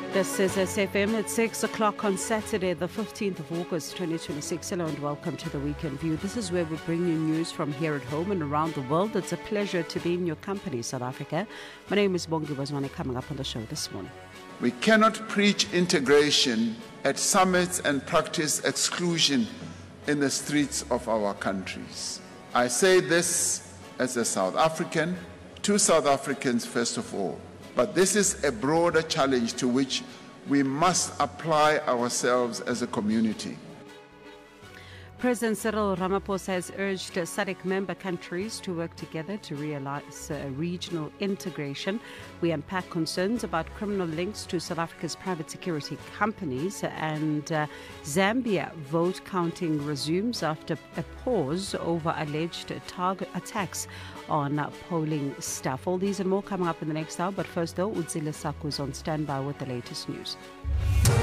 This is SFM at 6 o'clock on Saturday, the 15th of August, 2026. Hello and welcome to the Weekend View. This is where we bring you news from here at home and around the world. It's a pleasure to be in your company, South Africa. My name is Bongi Wazwane, coming up on the show this morning. We cannot preach integration at summits and practice exclusion in the streets of our countries. I say this as a South African, to South Africans first of all. But this is a broader challenge to which we must apply ourselves as a community. President Cyril Ramaphosa has urged SADC member countries to work together to realize regional integration. We unpack concerns about criminal links to South Africa's private security companies, and Zambia vote counting resumes after a pause over alleged target attacks on polling staff. All these and more coming up in the next hour, but first though, Utsile Saku is on standby with the latest news.